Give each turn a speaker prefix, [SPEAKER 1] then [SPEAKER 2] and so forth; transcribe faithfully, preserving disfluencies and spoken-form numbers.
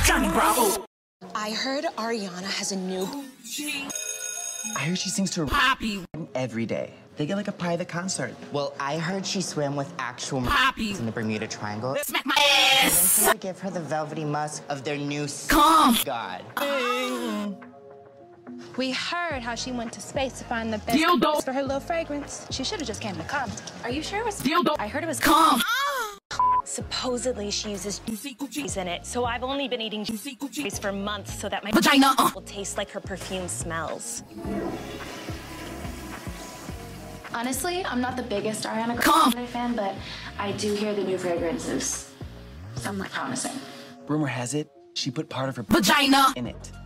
[SPEAKER 1] Johnny Bravo.
[SPEAKER 2] I heard Ariana has a new...
[SPEAKER 3] I heard she sings to her
[SPEAKER 1] Poppy
[SPEAKER 3] every day. They get like a private concert.
[SPEAKER 4] Well, I heard she swam with actual
[SPEAKER 1] Poppy
[SPEAKER 4] in the Bermuda Triangle.
[SPEAKER 1] Smack my ass.
[SPEAKER 4] They give her the velvety musk of their new
[SPEAKER 1] Come.
[SPEAKER 4] god.
[SPEAKER 5] We heard how she went to space to find the best
[SPEAKER 1] Dildo.
[SPEAKER 5] for her little fragrance. She should have just came to come.
[SPEAKER 2] Are you sure it was...
[SPEAKER 1] Dildo.
[SPEAKER 2] I heard it was...
[SPEAKER 1] Come.
[SPEAKER 2] Supposedly she uses juice in it, so I've only been eating juice for months so that my
[SPEAKER 1] Vagina. Uh.
[SPEAKER 2] will taste like her perfume smells.
[SPEAKER 6] Honestly, I'm not the biggest Ariana
[SPEAKER 1] Come.
[SPEAKER 6] Grande fan, but I do hear the new fragrance is somewhat promising.
[SPEAKER 3] Rumor has it, she put part of her
[SPEAKER 1] Vagina
[SPEAKER 3] in it.